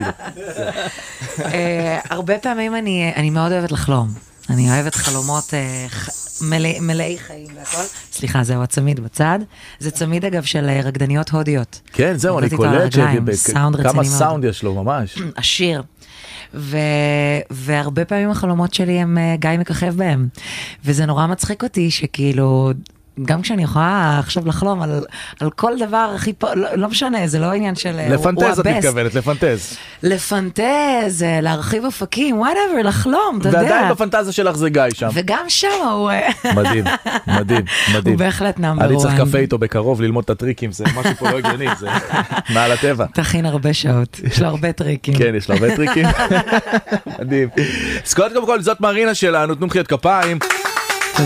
הרבה פעמים אני מאוד אוהבת לחלום. אני אוהבת חלומות מלאי חיים והכל. סליחה, זהו הצמיד בצד. זה צמיד אגב של רקדניות הודיות. כן, זהו, אני קולט כמה סאונד יש לו ממש. עשיר. והרבה פעמים החלומות שלי הם גיא מככב בהם. וזה נורא מצחיק אותי שכאילו... גם כשאני יכולה עכשיו לחלום על כל דבר הכי פה, לא משנה, זה לא עניין של... לפנטז את מתכוונת, לפנטז. לפנטז, להרחיב אופקים, whatever, לחלום, אתה יודע. ועדיין בפנטזיה שלך זה גיא שם. וגם שם הוא... מדהים, מדהים, מדהים. הוא בהחלט נאמבר אני צריך וואן. קפה איתו בקרוב ללמוד את הטריקים, זה משהו פה לא הגיוני, זה מעל הטבע. תכין הרבה שעות, יש לו הרבה טריקים. כן, יש לו הרבה טריקים. מדהים. סקוט, קודם כל, זאת מרינה שלנו, תנו מחיאות כפיים.